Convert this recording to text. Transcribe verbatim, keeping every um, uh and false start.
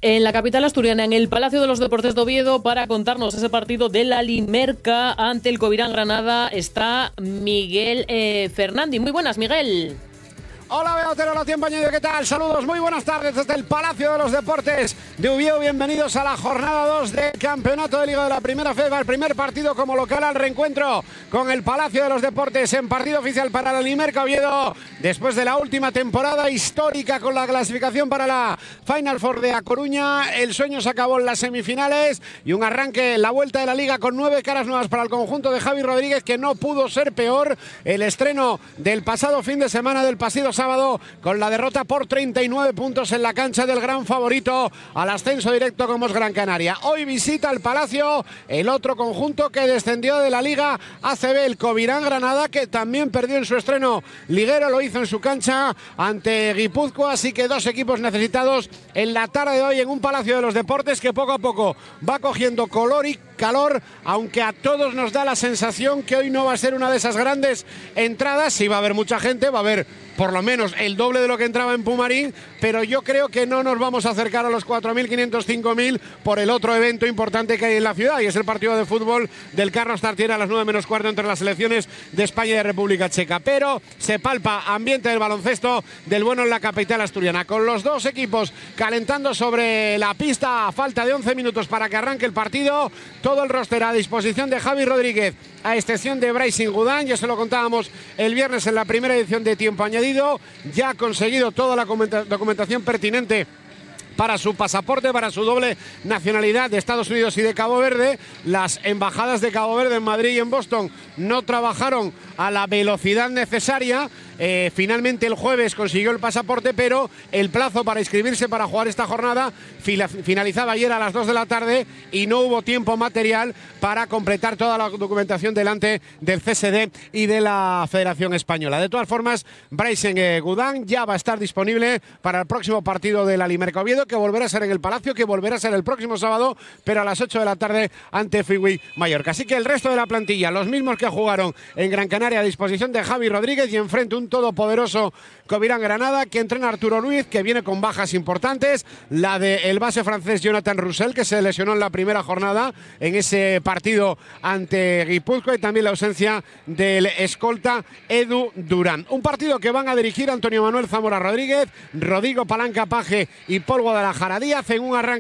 en la capital asturiana, en el Palacio de los Deportes de Oviedo, para contarnos ese partido de la Limerca ante el Covirán Granada, está Miguel eh, Fernández. Muy buenas, Miguel. Hola, Beotero, la tiempo añadido, ¿qué tal? Saludos, muy buenas tardes desde el Palacio de los Deportes de Oviedo. Bienvenidos a la jornada dos del Campeonato de Liga de la Primera F E B A, el primer partido como local al reencuentro con el Palacio de los Deportes en partido oficial para la Limerca Oviedo, después de la última temporada histórica con la clasificación para la Final Four de A Coruña. El sueño se acabó en las semifinales y un arranque en la vuelta de la Liga con nueve caras nuevas para el conjunto de Javi Rodríguez, que no pudo ser peor. El estreno del pasado fin de semana, del pasado sábado, con la derrota por treinta y nueve puntos en la cancha del gran favorito al ascenso directo como es Gran Canaria. Hoy visita el Palacio el otro conjunto que descendió de la Liga A C B, el Covirán Granada, que también perdió en su estreno liguero, lo hizo en su cancha ante Guipúzcoa. Así que dos equipos necesitados en la tarde de hoy en un Palacio de los Deportes que poco a poco va cogiendo color y calor, aunque a todos nos da la sensación que hoy no va a ser una de esas grandes entradas. Sí va a haber mucha gente, va a haber por lo menos el doble de lo que entraba en Pumarín, pero yo creo que no nos vamos a acercar a los cuatro mil quinientos, cinco mil por el otro evento importante que hay en la ciudad, y es el partido de fútbol del Carlos Tartiere a las nueve menos cuarto entre las selecciones de España y de República Checa. Pero se palpa ambiente del baloncesto del bueno en la capital asturiana, con los dos equipos calentando sobre la pista a falta de once minutos para que arranque el partido. Todo el roster a disposición de Javi Rodríguez, a excepción de Bryson Gudán. Ya se lo contábamos el viernes en la primera edición de Tiempo Añadido. Ya ha conseguido toda la documentación pertinente para su pasaporte, para su doble nacionalidad de Estados Unidos y de Cabo Verde. Las embajadas de Cabo Verde en Madrid y en Boston no trabajaron a la velocidad necesaria. Eh, finalmente el jueves consiguió el pasaporte, pero el plazo para inscribirse para jugar esta jornada finalizaba ayer a las dos de la tarde y no hubo tiempo material para completar toda la documentación delante del C S D y de la Federación Española. De todas formas, Bryson eh, Gudán ya va a estar disponible para el próximo partido de la Limerca Oviedo, que volverá a ser en el Palacio, que volverá a ser el próximo sábado, pero a las ocho de la tarde ante Friway Mallorca. Así que el resto de la plantilla, los mismos que jugaron en Gran Canaria, a disposición de Javi Rodríguez, y enfrente un todopoderoso Covirán Granada que entrena Arturo Ruiz, que viene con bajas importantes, la del base francés Jonathan Roussel, que se lesionó en la primera jornada en ese partido ante Guipúzcoa, y también la ausencia del escolta Edu Durán. Un partido que van a dirigir Antonio Manuel Zamora Rodríguez, Rodrigo Palanca Paje y Paul Guadalajara Díaz, en un arranque